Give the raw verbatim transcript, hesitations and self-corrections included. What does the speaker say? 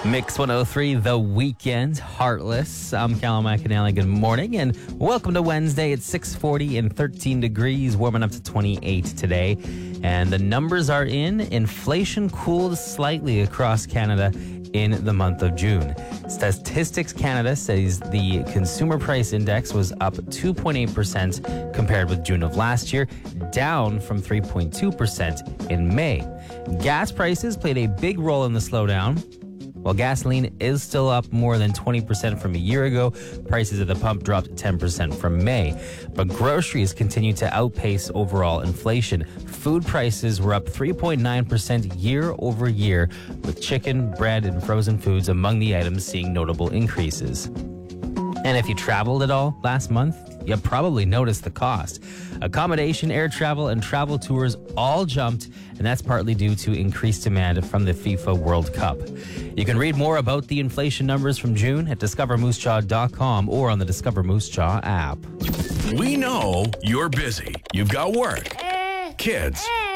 Mix one oh three, The Weekend, Heartless. I'm Callum McAnally. Good morning and welcome to Wednesday. It's six forty and thirteen degrees, warming up to twenty-eight today. And the numbers are in. Inflation cooled slightly across Canada in the month of June. Statistics Canada says the consumer price index was up two point eight percent compared with June of last year, down from three point two percent in May. Gas prices played a big role in the slowdown. While gasoline is still up more than twenty percent from a year ago, prices at the pump dropped ten percent from May. But groceries continue to outpace overall inflation. Food prices were up three point nine percent year over year, with chicken, bread, and frozen foods among the items seeing notable increases. And if you traveled at all last month, you probably noticed the cost. Accommodation, air travel, and travel tours all jumped, and that's partly due to increased demand from the FIFA World Cup. You can read more about the inflation numbers from June at discover moose jaw dot com or on the Discover Moose Jaw app. We know you're busy. You've got work, kids,